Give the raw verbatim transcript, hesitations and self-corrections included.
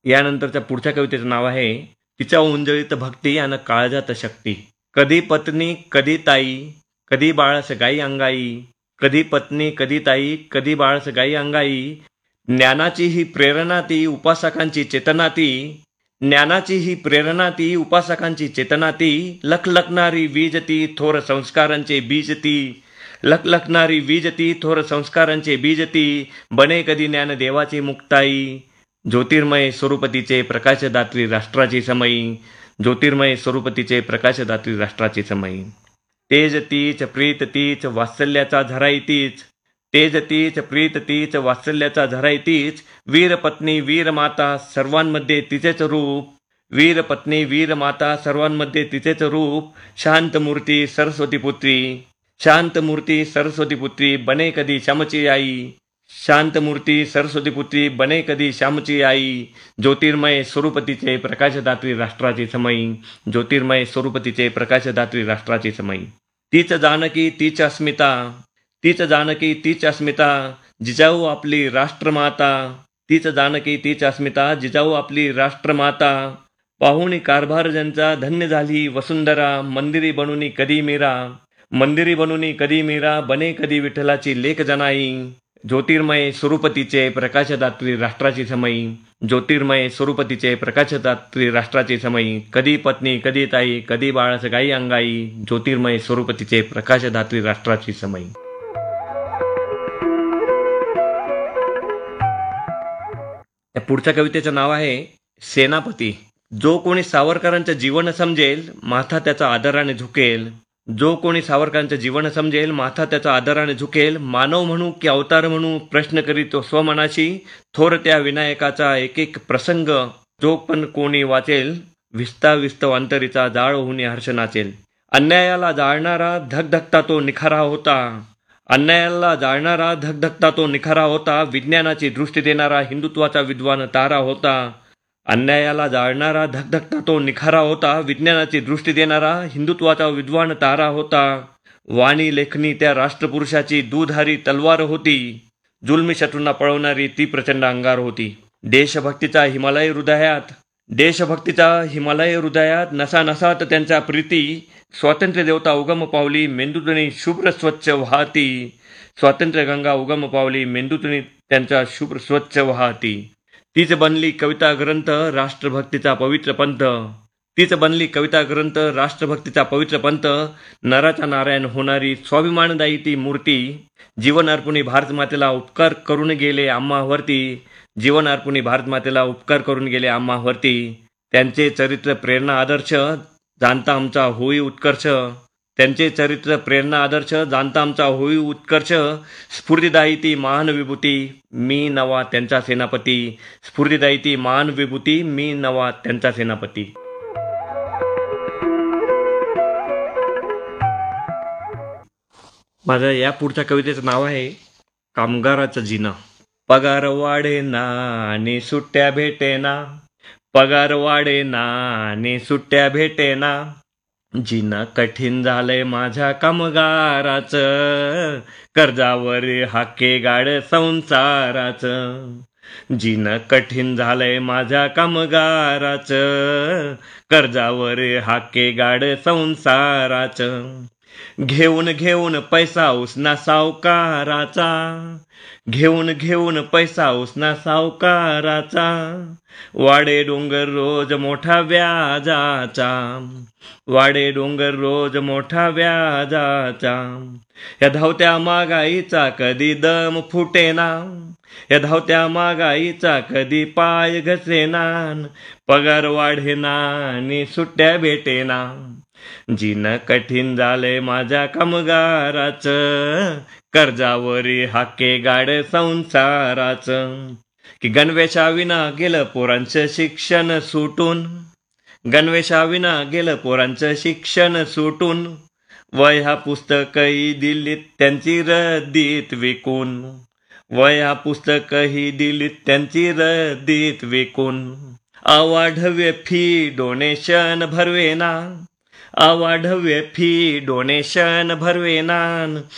यानंतरच्या पुढच्या कवितेचं नाव आहे तिच्या उंजळीत भक्ती आणि काळजात शक्ती. कधी पत्नी कधी ताई, कधी बाळस गाई अंगाई, कधी पत्नी कधी ताई, कधी बाळस गाई अंगाई. ज्ञानाची ही प्रेरणा ती, उपासकांची चेतना ती. ज्ञानाची ही प्रेरणा ती, उपासकांची चेतना ती. लखलखणारी वीज ती, थोर संस्कारांचे बीज ती. लखलखणारी वीज ती, थोर संस्कारांचे बीज ती. बने कधी ज्ञान देवाची मुक्ताई. ज्योतिर्मय स्वरूपतीचे प्रकाशदात्री राष्ट्राची समयी. ज्योतिर्मय स्वरूपतीचे प्रकाशदात्री राष्ट्राची समयी. तेज तीच प्रीत तीच वात्सल्याचा झराई तीच. तेज तीच प्रीत तीच वात्सल्याचा झराई तीच. वीर पत्नी वीर माता सर्वांमध्ये तिचेच रूप. वीर पत्नी वीर माता सर्वांमध्ये तिचेच रूप. शांत मूर्ती सरस्वती पुत्री. शांत मूर्ती सरस्वती पुत्री बने कधी श्यामची आई. शांत मूर्ती सरस्वती पुत्री बने कधी श्यामची आई. ज्योतिर्मय स्वरूपतीचे प्रकाशदात्री राष्ट्राची समयी. ज्योतिर्मय स्वरूपतीचे प्रकाशदात्री राष्ट्राची समयी. तीच जानकी तीच अस्मिता. तीच जानकी तीच अस्मिता जिजाऊ आपली राष्ट्रमाता. तीच जानकी तीच अस्मिता जिजाऊ आपली राष्ट्रमाता. पाहुणी कारभार ज्यांचा धन्य झाली वसुंधरा. मंदिरी बनूनी कधी मीरा. मंदिरी बनूनी कधी मीरा बने कधी विठ्ठलाची लेक जनाई. ज्योतिर्मय स्वरूपतीचे प्रकाशदात्री राष्ट्राची समयी. ज्योतिर्मय स्वरूपतीचे प्रकाशदात्री राष्ट्राची समयी. कधी पत्नी कधी ताई, कधी बाळस गाई अंगाई. ज्योतिर्मय स्वरूपतीचे प्रकाशदात्री राष्ट्राची समयी. या पुढच्या कवितेचं नाव आहे सेनापती. जो कोणी सावरकरांचं जीवन समजेल माथा त्याचा आदराने झुकेल. जो कोणी सावरकरांचं जीवन समजेल माथा त्याचा आदराने झुकेल. मानव म्हणू की अवतार म्हणू प्रश्न करीतो स्वमनाशी. थोर त्या विनायकाचा एक एक प्रसंग जो पण कोणी वाचेल. विस्ता विस्तव अंतरीचा जाळ होऊन हर्ष नाचेल. अन्यायाला जाळणारा धगधगता तो निखारा होता. अन्यायाला जाळणारा धगधगता तो निखारा होता. विज्ञानाची दृष्टी देणारा हिंदुत्वाचा विद्वान तारा होता. अन्यायाला जाळणारा धगधगता तो निखारा होता. विज्ञानाची दृष्टी देणारा हिंदुत्वाचा विद्वान तारा होता. वाणी लेखनी त्या राष्ट्रपुरुषाची दुधारी तलवार होती. जुलमी शत्रूंना पळवणारी ती प्रचंड अंगार होती. देशभक्तीचा हिमालय हृदयात. देशभक्तीचा हिमालय हृदयात नसा नसात त्यांच्या प्रीती. स्वातंत्र्य देवता उगम पावली मेंदूतून शुभ्र स्वच्छ वाहती. स्वातंत्र्य गंगा उगम पावली मेंदूतून त्यांच्या शुभ्र स्वच्छ वाहती. तीच बनली कविता ग्रंथ राष्ट्रभक्तीचा पवित्र पंथ. तीच बनली कविता ग्रंथ राष्ट्रभक्तीचा पवित्र पंथ. नराचा नारायण होणारी स्वाभिमानदायी ती मूर्ती. जीवन अर्पुणी भारत मातेला उपकार करून गेले आम्हावरती. जीवन अर्पुणी भारत मातेला उपकार करून गेले आम्हावरती. त्यांचे चरित्र प्रेरणा आदर्श जाणता आमचा होई उत्कर्ष. त्यांचे चरित्र प्रेरणा आदर्श जाणता आमचा होई उत्कर्ष. स्फूर्तिदायी ती महान विभूती मी नवा त्यांचा सेनापती. स्फूर्तिदायी ती महान विभूती मी नवा त्यांचा सेनापती. माझ्या या पुढच्या कवितेचं नाव आहे कामगाराचं जिना. पगार वाढे ना आणि सुट्ट्या भेटे ना. पगार वाढे ना आणि सुट्ट्या भेटे ना. जिना कठीण झालंय माझ्या कामगाराचं. कर्जावर हाके गाड संसाराचं. जिना कठीण झालंय माझ्या कामगाराचं. कर्जावर हाके गाड संसाराचं. घेऊन घेऊन पैसा उसना सावकाराचा. घेऊन घेऊन पैसा उसना सावकाराचा. वाडे डोंगर रोज मोठा व्याजाचा. वाडे डोंगर रोज मोठा व्याजाचा. या धावत्या महागाईचा कधी दम फुटेना. या धावत्या महागाईचा कधी पाय घसेना. पगार वाढेना आणि सुट्ट्या भेटेना. जिना कठीण झालंय माझ्या कामगाराचं. कर्जावरी हाके गाड संसाराचं. की गणवेशाविना गेलं पोरांचं शिक्षण सुटून. गणवेशाविना गेलं पोरांचं शिक्षण सुटून. वह्या पुस्तकही दिलीत त्यांची रद्दीत विकून. वह्या पुस्तकही दिलीत त्यांची रद्दीत विकून. अवाढव्य फी डोनेशन भरवेना. अवाढव्य फी डोनेशन भरवेना.